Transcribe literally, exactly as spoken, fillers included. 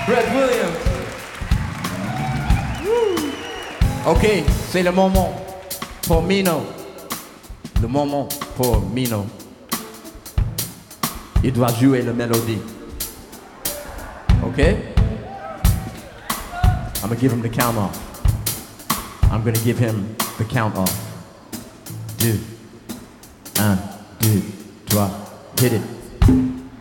Brett Williams. Ok, c'est le moment pour Mino. Le moment pour Mino. Il doit jouer la mélodie. Ok? I'm gonna give him the count off. I'm gonna give him the count off. Deux, un, deux, trois, hit it.